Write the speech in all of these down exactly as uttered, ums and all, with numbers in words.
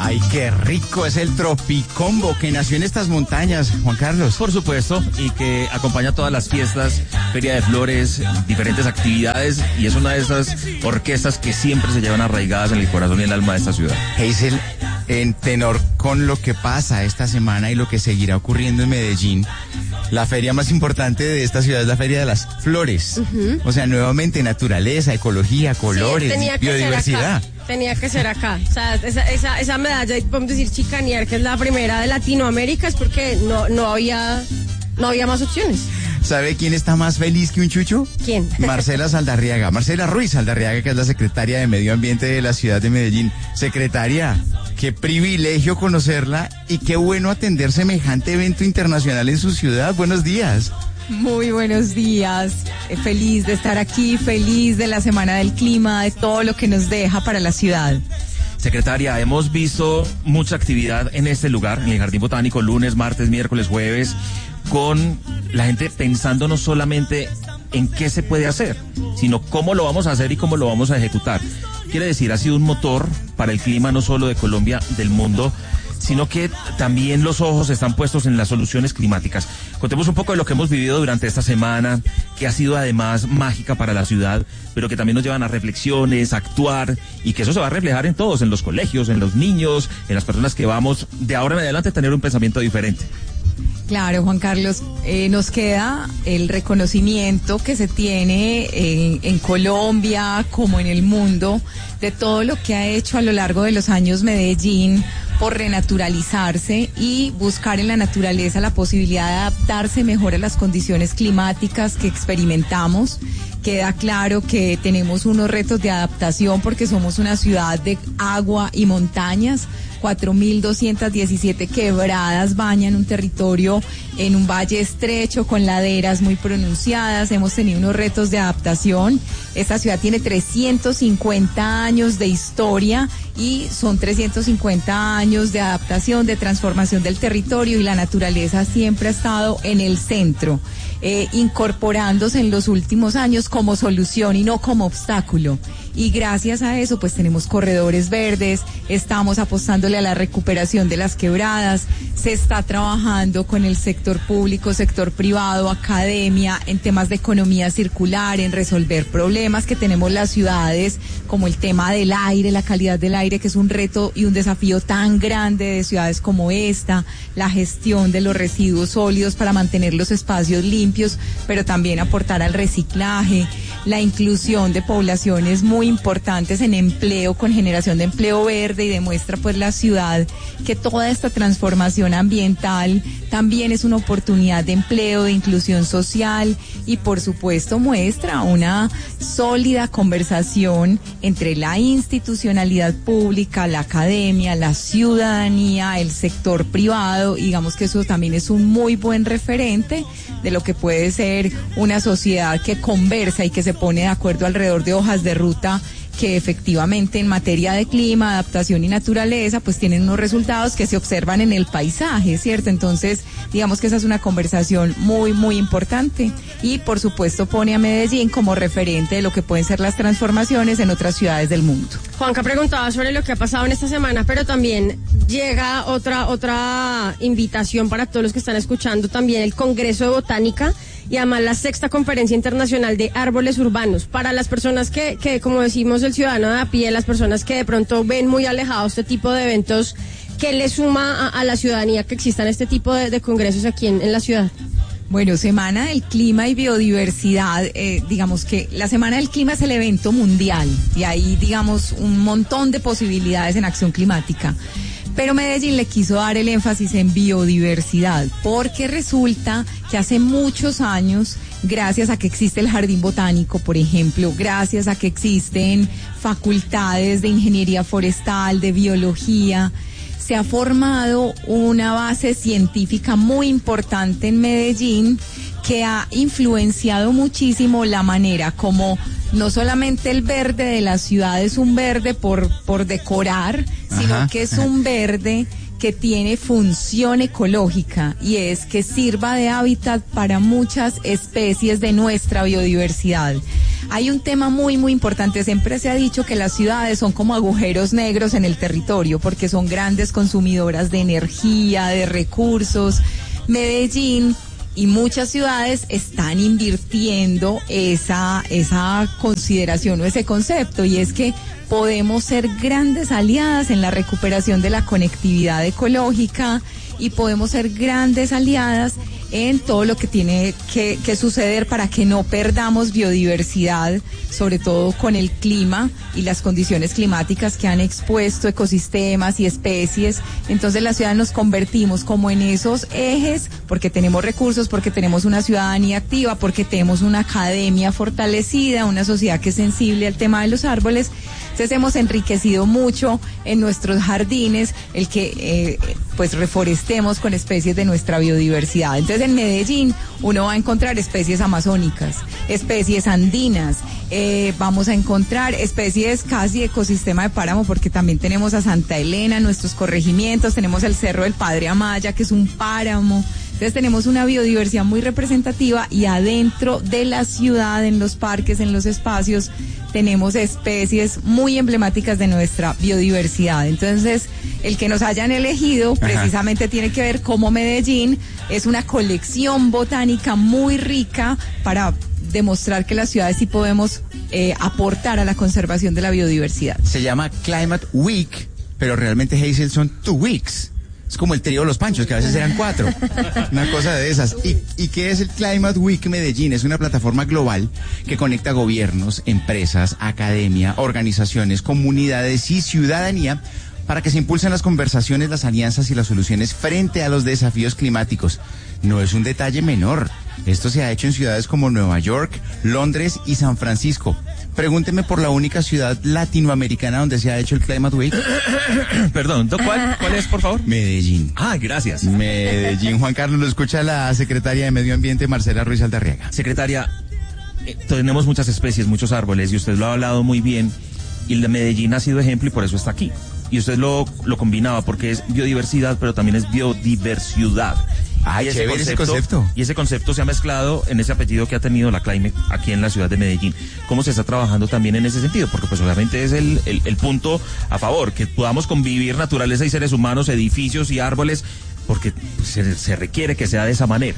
Ay, qué rico es el Tropicombo que nació en estas montañas, Juan Carlos. Por supuesto, y que acompaña todas las fiestas, feria de flores, diferentes actividades, y es una de esas orquestas que siempre se llevan arraigadas en el corazón y el alma de esta ciudad. Hazel, en tenor con lo que pasa esta semana y lo que seguirá ocurriendo en Medellín, la feria más importante de esta ciudad es la Feria de las Flores. Uh-huh. O sea, nuevamente naturaleza, ecología, colores, sí, biodiversidad. Tenía que ser acá. O sea, esa, esa, esa medalla, podemos decir Chicanear, que es la primera de Latinoamérica, es porque no, no había, no había más opciones. ¿Sabe quién está más feliz que un chucho? ¿Quién? Marcela Saldarriaga, Marcela Ruiz Saldarriaga, que es la secretaria de Medio Ambiente de la ciudad de Medellín. Secretaria, qué privilegio conocerla y qué bueno atender semejante evento internacional en su ciudad. Buenos días. Muy buenos días, feliz de estar aquí, feliz de la Semana del Clima, de todo lo que nos deja para la ciudad. Secretaria, hemos visto mucha actividad en este lugar, en el Jardín Botánico, lunes, martes, miércoles, jueves, con la gente pensando no solamente en qué se puede hacer, sino cómo lo vamos a hacer y cómo lo vamos a ejecutar. Quiere decir, ha sido un motor para el clima no solo de Colombia, del mundo, sino que también los ojos están puestos en las soluciones climáticas. Contemos un poco de lo que hemos vivido durante esta semana, que ha sido además mágica para la ciudad, pero que también nos llevan a reflexiones, a actuar, y que eso se va a reflejar en todos, en los colegios, en los niños, en las personas que vamos de ahora en adelante a tener un pensamiento diferente. Claro, Juan Carlos, eh, nos queda el reconocimiento que se tiene en, en Colombia como en el mundo de todo lo que ha hecho a lo largo de los años Medellín por renaturalizarse y buscar en la naturaleza la posibilidad de adaptarse mejor a las condiciones climáticas que experimentamos. Queda claro que tenemos unos retos de adaptación porque somos una ciudad de agua y montañas. cuatro mil doscientas diecisiete quebradas bañan un territorio en un valle estrecho con laderas muy pronunciadas. Hemos tenido unos retos de adaptación. Esta ciudad tiene trescientos cincuenta años de historia y son trescientos cincuenta años de adaptación, de transformación del territorio, y la naturaleza siempre ha estado en el centro, eh, incorporándose en los últimos años como solución y no como obstáculo. Y gracias a eso pues tenemos corredores verdes, estamos apostándole a la recuperación de las quebradas, se está trabajando con el sector público, sector privado, academia, en temas de economía circular, en resolver problemas que tenemos las ciudades, como el tema del aire, la calidad del aire, que es un reto y un desafío tan grande de ciudades como esta, la gestión de los residuos sólidos para mantener los espacios limpios, pero también aportar al reciclaje, la inclusión de poblaciones muy importantes en empleo, con generación de empleo verde, y demuestra pues la ciudad que toda esta transformación ambiental también es una oportunidad de empleo, de inclusión social, y por supuesto muestra una sólida conversación entre la institucionalidad pública, la academia, la ciudadanía, el sector privado. Digamos que eso también es un muy buen referente de lo que puede ser una sociedad que conversa y que se pone de acuerdo alrededor de hojas de ruta que efectivamente en materia de clima, adaptación y naturaleza, pues tienen unos resultados que se observan en el paisaje, ¿cierto? Entonces, digamos que esa es una conversación muy, muy importante, y por supuesto pone a Medellín como referente de lo que pueden ser las transformaciones en otras ciudades del mundo. Juanca preguntaba sobre lo que ha pasado en esta semana, pero también llega otra, otra invitación para todos los que están escuchando, también el Congreso de Botánica, y además la sexta conferencia internacional de árboles urbanos. Para las personas que, que, como decimos, el ciudadano de a pie, las personas que de pronto ven muy alejados este tipo de eventos, ¿qué le suma a, a la ciudadanía que existan este tipo de, de congresos aquí en, en la ciudad? Bueno, Semana del Clima y Biodiversidad, eh, digamos que la Semana del Clima es el evento mundial, y hay, digamos, un montón de posibilidades en acción climática. Pero Medellín le quiso dar el énfasis en biodiversidad, porque resulta que hace muchos años, gracias a que existe el Jardín Botánico, por ejemplo, gracias a que existen facultades de ingeniería forestal, de biología, se ha formado una base científica muy importante en Medellín que ha influenciado muchísimo la manera como no solamente el verde de la ciudad es un verde por, por decorar, sino Ajá. que es un verde que tiene función ecológica, y es que sirva de hábitat para muchas especies de nuestra biodiversidad. Hay un tema muy, muy importante. Siempre se ha dicho que las ciudades son como agujeros negros en el territorio porque son grandes consumidoras de energía, de recursos. Medellín y muchas ciudades están invirtiendo esa, esa consideración o ese concepto, y es que podemos ser grandes aliadas en la recuperación de la conectividad ecológica y podemos ser grandes aliadas en todo lo que tiene que, que suceder para que no perdamos biodiversidad, sobre todo con el clima y las condiciones climáticas que han expuesto ecosistemas y especies. Entonces la ciudad nos convertimos como en esos ejes porque tenemos recursos, porque tenemos una ciudadanía activa, porque tenemos una academia fortalecida, una sociedad que es sensible al tema de los árboles. Entonces hemos enriquecido mucho en nuestros jardines el que eh, pues reforestemos con especies de nuestra biodiversidad. Entonces en Medellín uno va a encontrar especies amazónicas, especies andinas, eh, vamos a encontrar especies casi ecosistema de páramo, porque también tenemos a Santa Elena, nuestros corregimientos, tenemos el Cerro del Padre Amaya, que es un páramo. Entonces tenemos una biodiversidad muy representativa, y adentro de la ciudad, en los parques, en los espacios, tenemos especies muy emblemáticas de nuestra biodiversidad. Entonces, el que nos hayan elegido Ajá. precisamente tiene que ver cómo Medellín es una colección botánica muy rica para demostrar que las ciudades sí podemos eh, aportar a la conservación de la biodiversidad. Se llama Climate Week, pero realmente, Hazel, son two weeks. Es como el trío de los Panchos, que a veces eran cuatro. Una cosa de esas. ¿Y, ¿Y qué es el Climate Week Medellín? Es una plataforma global que conecta gobiernos, empresas, academia, organizaciones, comunidades y ciudadanía para que se impulsen las conversaciones, las alianzas y las soluciones frente a los desafíos climáticos. No es un detalle menor. Esto se ha hecho en ciudades como Nueva York, Londres y San Francisco. Pregúnteme por la única ciudad latinoamericana donde se ha hecho el Climate Week. Perdón, ¿cuál, ¿cuál es, por favor? Medellín. Ah, gracias. Medellín. Juan Carlos, lo escucha la secretaria de Medio Ambiente, Marcela Ruiz Aldarriaga. Secretaria, eh, tenemos muchas especies, muchos árboles, y usted lo ha hablado muy bien, y el de Medellín ha sido ejemplo y por eso está aquí. Y usted lo, lo combinaba porque es biodiversidad, pero también es biodiversidad. Ay, ese chévere concepto, ese concepto. Y ese concepto se ha mezclado en ese apellido que ha tenido la Climate aquí en la ciudad de Medellín. ¿Cómo se está trabajando también en ese sentido? Porque pues obviamente es el, el, el punto a favor, que podamos convivir naturaleza y seres humanos, edificios y árboles, porque pues, se, se requiere que sea de esa manera.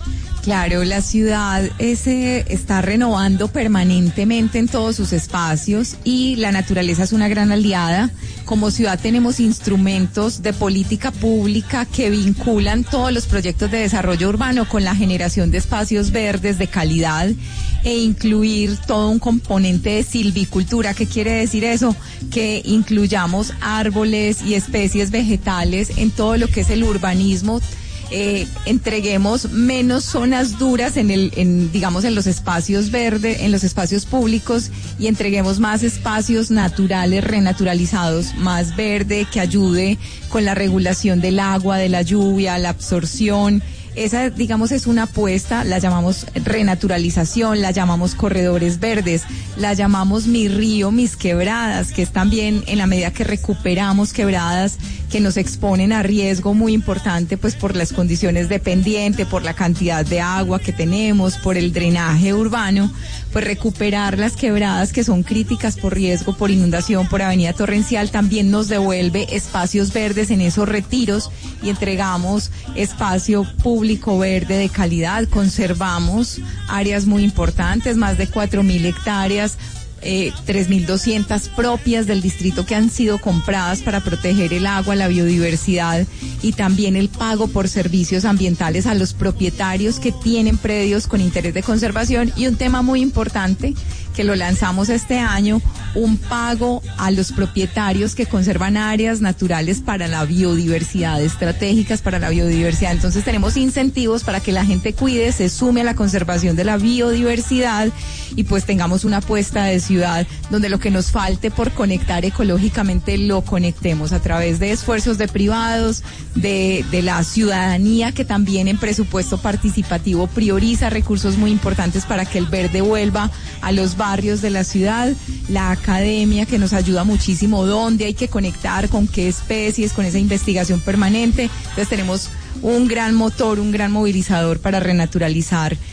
Claro, la ciudad ese está renovando permanentemente en todos sus espacios, y la naturaleza es una gran aliada. Como ciudad tenemos instrumentos de política pública que vinculan todos los proyectos de desarrollo urbano con la generación de espacios verdes de calidad, e incluir todo un componente de silvicultura. ¿Qué quiere decir eso? Que incluyamos árboles y especies vegetales en todo lo que es el urbanismo. Eh, entreguemos menos zonas duras en el, en, digamos, en los espacios verdes, en los espacios públicos, y entreguemos más espacios naturales, renaturalizados, más verde, que ayude con la regulación del agua, de la lluvia, la absorción. Esa, digamos, es una apuesta, la llamamos renaturalización, la llamamos corredores verdes, la llamamos mi río, mis quebradas, que es también en la medida que recuperamos quebradas que nos exponen a riesgo muy importante, pues por las condiciones de pendiente, por la cantidad de agua que tenemos, por el drenaje urbano, pues recuperar las quebradas que son críticas por riesgo, por inundación, por avenida torrencial, también nos devuelve espacios verdes en esos retiros, y entregamos espacio público verde de calidad. Conservamos áreas muy importantes, más de cuatro mil hectáreas, Eh, tres mil doscientas propias del distrito que han sido compradas para proteger el agua, la biodiversidad, y también el pago por servicios ambientales a los propietarios que tienen predios con interés de conservación. Y un tema muy importante que lo lanzamos este año, un pago a los propietarios que conservan áreas naturales para la biodiversidad, estratégicas para la biodiversidad. Entonces tenemos incentivos para que la gente cuide, se sume a la conservación de la biodiversidad, y pues tengamos una apuesta de ciudad donde lo que nos falte por conectar ecológicamente lo conectemos a través de esfuerzos de privados, de, de la ciudadanía, que también en presupuesto participativo prioriza recursos muy importantes para que el verde vuelva a los barrios de la ciudad, la academia, que nos ayuda muchísimo, dónde hay que conectar, con qué especies, con esa investigación permanente. Entonces tenemos un gran motor, un gran movilizador para renaturalizar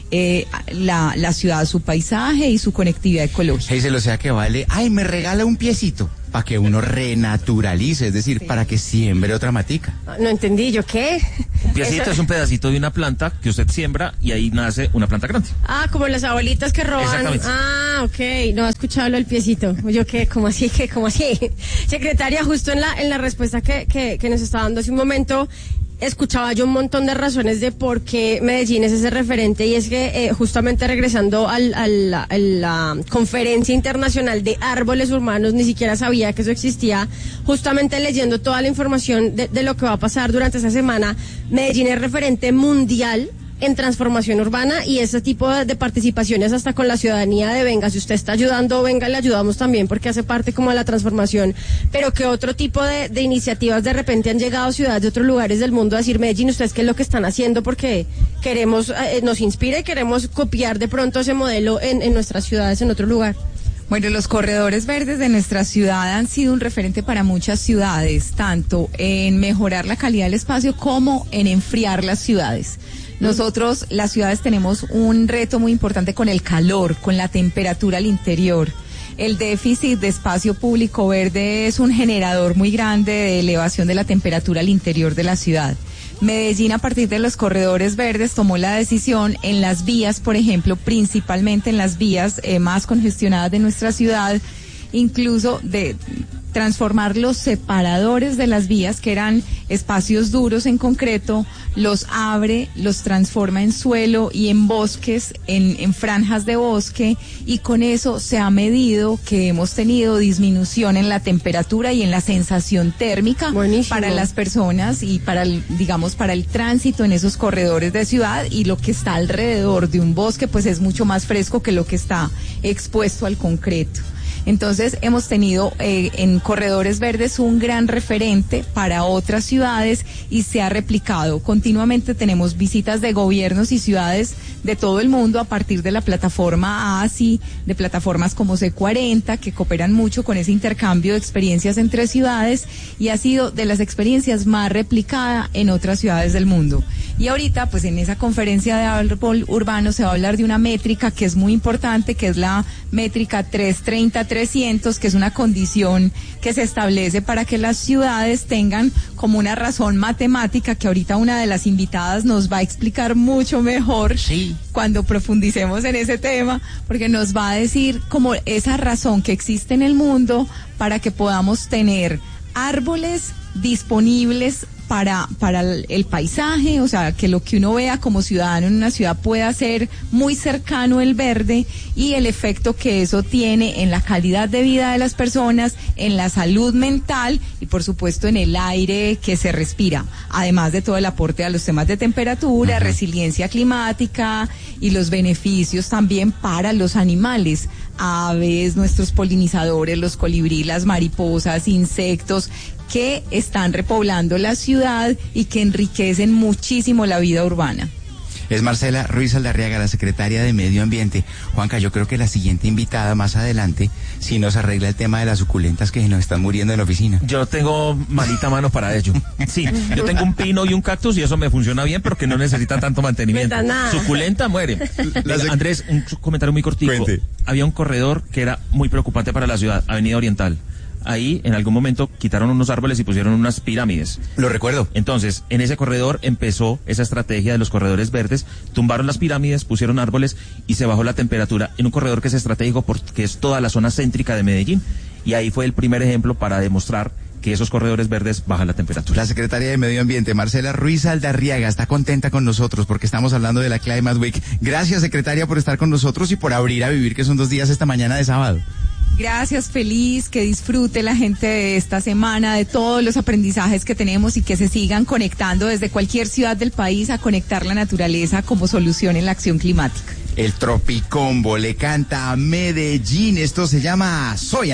eh, la, la ciudad, su paisaje y su conectividad ecológica. Hazel, o sea que vale, ay, me regala un piecito para que uno renaturalice, es decir, sí. para que siembre otra matica. No entendí, ¿yo qué? Un piecito Eso... es un pedacito de una planta que usted siembra y ahí nace una planta grande. Ah, como las abuelitas que roban. Exactamente. Ah, ok, no he escuchado lo del piecito. ¿Yo qué? ¿Cómo así? ¿Qué? ¿Cómo así? Secretaria, justo en la, en la respuesta que, que, que nos está dando hace un momento, escuchaba yo un montón de razones de por qué Medellín es ese referente, y es que eh, justamente regresando al, al, a la conferencia internacional de árboles urbanos, ni siquiera sabía que eso existía, justamente leyendo toda la información de, de lo que va a pasar durante esa semana. Medellín es referente mundial en transformación urbana, y ese tipo de, de participaciones hasta con la ciudadanía de venga, si usted está ayudando, venga, le ayudamos también porque hace parte como de la transformación, pero que otro tipo de, de iniciativas de repente han llegado a ciudades de otros lugares del mundo a decir, Medellín, ustedes qué es lo que están haciendo, porque queremos, eh, nos inspira y queremos copiar de pronto ese modelo en, en nuestras ciudades, en otro lugar. Bueno, los corredores verdes de nuestra ciudad han sido un referente para muchas ciudades, tanto en mejorar la calidad del espacio como en enfriar las ciudades. Nosotros, las ciudades, tenemos un reto muy importante con el calor, con la temperatura al interior. El déficit de espacio público verde es un generador muy grande de elevación de la temperatura al interior de la ciudad. Medellín, a partir de los corredores verdes, tomó la decisión en las vías, por ejemplo, principalmente en las vías eh, más congestionadas de nuestra ciudad, incluso de transformar los separadores de las vías, que eran espacios duros en concreto, los abre, los transforma en suelo y en bosques, en, en franjas de bosque, y con eso se ha medido que hemos tenido disminución en la temperatura y en la sensación térmica. Buenísimo. Para las personas y para el, digamos, para el tránsito en esos corredores de ciudad, y lo que está alrededor de un bosque pues es mucho más fresco que lo que está expuesto al concreto. Entonces hemos tenido eh, en corredores verdes un gran referente para otras ciudades y se ha replicado. Continuamente tenemos visitas de gobiernos y ciudades de todo el mundo a partir de la plataforma A S I, de plataformas como C cuarenta, que cooperan mucho con ese intercambio de experiencias entre ciudades, y ha sido de las experiencias más replicada en otras ciudades del mundo. Y ahorita, pues en esa conferencia de árbol urbano se va a hablar de una métrica que es muy importante, que es la métrica trescientos treinta trescientos, que es una condición que se establece para que las ciudades tengan como una razón matemática, que ahorita una de las invitadas nos va a explicar mucho mejor, sí, cuando profundicemos en ese tema, porque nos va a decir como esa razón que existe en el mundo para que podamos tener árboles disponibles para para el paisaje, o sea, que lo que uno vea como ciudadano en una ciudad pueda ser muy cercano el verde, y el efecto que eso tiene en la calidad de vida de las personas, en la salud mental y por supuesto en el aire que se respira, además de todo el aporte a los temas de temperatura, uh-huh, resiliencia climática y los beneficios también para los animales, aves, nuestros polinizadores, los colibríes, las mariposas, insectos que están repoblando la ciudad y que enriquecen muchísimo la vida urbana. Es Marcela Ruiz Aldarriaga, la secretaria de Medio Ambiente. Juanca, yo creo que la siguiente invitada más adelante, si nos arregla el tema de las suculentas que nos están muriendo en la oficina. Yo tengo malita mano para ello. Sí, yo tengo un pino y un cactus y eso me funciona bien, pero que no necesita tanto mantenimiento. Suculenta muere. Venga, Andrés, un comentario muy cortico. Cuente. Había un corredor que era muy preocupante para la ciudad, Avenida Oriental. Ahí, en algún momento, quitaron unos árboles y pusieron unas pirámides. Lo recuerdo. Entonces, en ese corredor empezó esa estrategia de los corredores verdes, tumbaron las pirámides, pusieron árboles y se bajó la temperatura en un corredor que es estratégico porque es toda la zona céntrica de Medellín. Y ahí fue el primer ejemplo para demostrar que esos corredores verdes bajan la temperatura. La secretaria de Medio Ambiente, Marcela Ruiz Aldarriaga, está contenta con nosotros porque estamos hablando de la Climate Week. Gracias, secretaria, por estar con nosotros y por abrir a vivir, que son dos días esta mañana de sábado. Gracias, feliz, que disfrute la gente de esta semana, de todos los aprendizajes que tenemos y que se sigan conectando desde cualquier ciudad del país a conectar la naturaleza como solución en la acción climática. El Tropicombo le canta a Medellín, esto se llama Soy